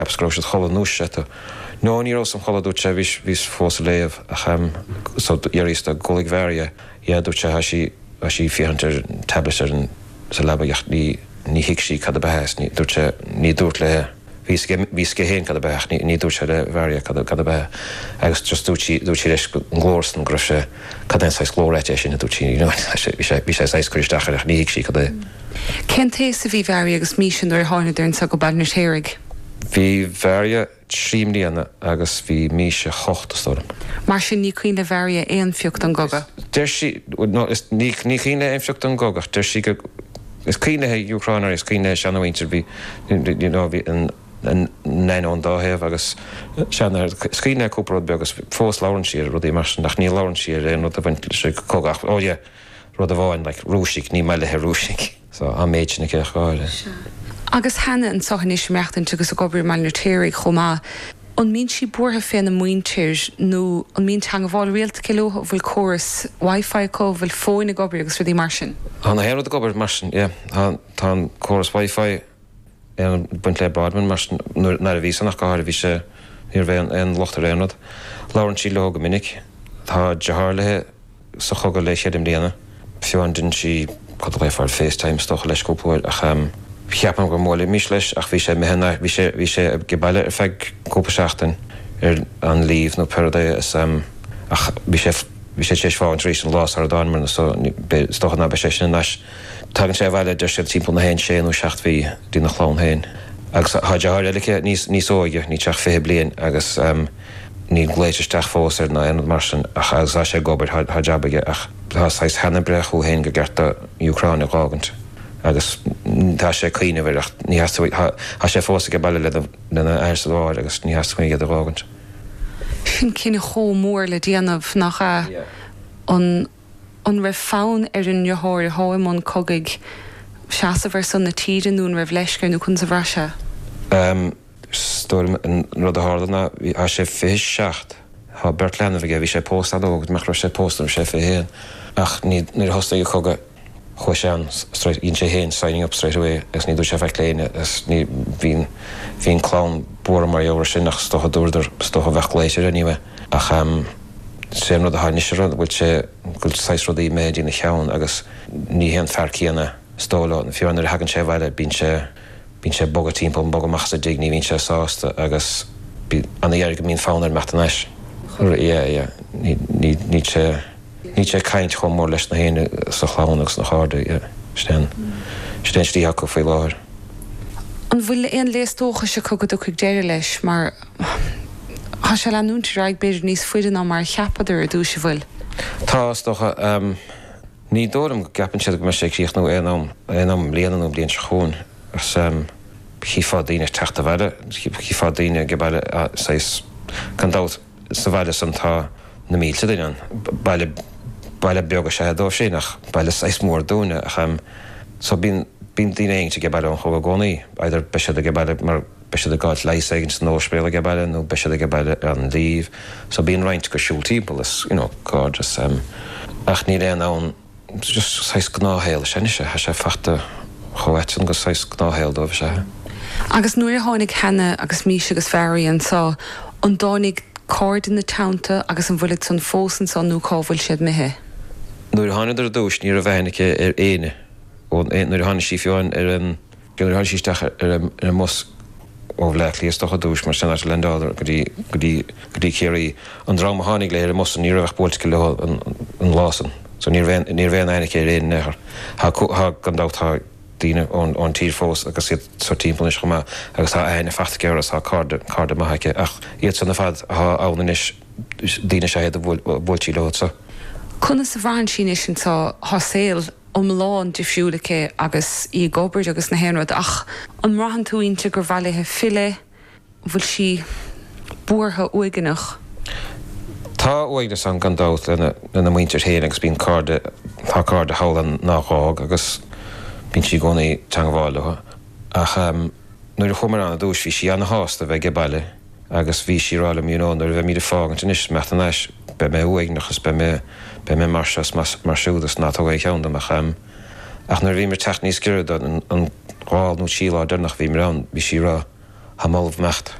abscrosid chola núsete. No ní os an chola dúte vís fós léamh a cham so iarista golig varia dúte ha sí fihantar tablet an sa lebacht ní hiicsí cad a behas ní dúte ní dúirt le vís ge héin cad a bech ní dúte le varia cad a beh agus just dútí leis glórsan gro se cadáis glóréite sin dútí ví sé éiscuirteach ní hiicsí cad é. Kentééis a bhí varia agus mísin ar hána dún sa go banir téirigh. Bhí varia tríimlíana agus bhí míse 8 stom. Mar sin ní cuioine varia éon fiocht an goga. Ní cíine éon fiocht an goga, is cíinethe Ucrainer is cíine seanhaintir bhí an 9 dáhéamh agus scíine cúparrad be agus fós lárann siar rud mar nach ní lárann siar éon rud a bhaint sé cogach óide rud a bháin le rúsig ní meile rúsig a méidna ceáile. Agus hena an sochaní meachtain tugus a gobar meilnar téirigh chomá. An mín si buórtha féin na muintir nó an mín teanga bháil réalta ciló bhfuil choras Wi-Fi có bhfuil fóin na gobar agus ruí mar sin. Anna héad a gobar mar sin, tá choras Wi-Fi an buint le badman mar nar a vísa nach gáir bhí sé ar bheith an lochtar réanad. Lárann sí le go minic, tá deharlathe sa chogad le chéadim léana. Fiúan din si cad le far FaceTime stocha leis cúpáil a cheapan go móla mís leis ach bhí sé mehanna bhí sé gebaile ar feig cúpa seachtain ar an líomh nó Paradise ach bhí sé tééis fáin tríéis an lás ar dámar stocha na be sé sin leis. Tagann sé bhile de sé timp na héin sé nó 6 bhí dí nach chlán héin. Agus háideáir leice níos óige ní teach fé blion agus ní gléiteisteach fós ar na anad mar sin ach agus sé gobar hajabaige ach táis hena brechú héin go gcearta Ucraine gágant. Agus tá sé cíine bhach ní sé fósa go bailile lena airsadáir agus ní heascuine iad arágant. Sin cinenne cho mór le déanamh nach an raibh fáin ar an neothir háimón cogaigh seaasa bhar san na tíidirún raibh leisceirnú chun sa bhreise. Stóir an rud a hádanna a sé fé 6 Tá bert lena bhige bhí sé póst adógad meach sé póstam sé fé héan ach ní hosta go chogad chuis sé an ín sé héin signing up straight away agus ní dú sé bheith léine as ní hín clán búra mar jóir sin nach stocha dúidir stocha bheith léisiir aníwe ach sé rud a háníise rud bhfuil sé goil 6 rud í méidí na cheann agus ní héan fearcíanna stóla na fiúan ar hagann sé bhile bín sé bogad timppla an bogad machsa dig ní bhín sé sásta agus anna dhearg mín fánar metanéis. Ní sé caiint chum mór leis na héine sa chlánagus na cháda stein stíach go faoi láthir. An bhfuil éon léastócha se cogad chuig déire leis mar tá se leúnta raig beidir níos fuidir ná mar cheapadidir a dúise bhfuil. Tá stocha ní dóm go gapan siad go mar sé críoch nó éonam léananú blion se chuún as hí fá daine teachta bhile hí fá daine go baile gan dát sa bhile san tá na mílte daine baile beag sé dó sé nach baile 6 mór dúine so bín daine éing go baile an chomh gcónaí idir beise go baile mar beise a gáil leis aigen san nóspéile go baile nó beise go baile an líomh so bíon roiint go siúltíbal is cádas ach ní réon ann just 6 gnáhéil sinise he sé fachta chohaitan go 6 gnáhéil dómh sé. Agus nuair a tháinig henne agus míise agus fearíonn tá an dánig cóid in na townta agus an bhfuil san fósan san nó cábhfuil siad mithe. Nuair a tháinig ar dúis ní a bheinice ar éine ó nuair a tháinig sí fiúin ar an nuair a tháinig síteach ar an mos ó bhleach líos stocha dúis mar sin lendáidir go dtí céirí an drám a tháinig le ar mos an ní a bheith bóilta le an lásan so níor bhéin ainic ar éine nechar Tá gan dátá díine ón tír fós agus iad so timppla is chumá agus tá aine fachta geras tá cáda maithaige ach iad sanna fad ánanis díine sé a bhiltí lesa. Conna sa bhrein sin sin tá thosail omláin difriúlacha agus í gobair agus na héanrad ach an rahan túínte gur bhelaithe file bhfuil si buartha uigeannach. Tá uigde san gan dát lena muintir héin agus bín tá cáda hálan nachág agus bín si gcónaí teanghváilethe ach nuair a chumar anna dúis bhí si anna hásta bheith go baile agus bhí sirála miúnán ar bheith míad fágant inis metanéis be mé uignachas be mé marsas marsúdas nátá cheann ach nuair bhí mar techt níos cuire an gháil nó sílá dernach bhí mar an bhí si rá ha malh mecht.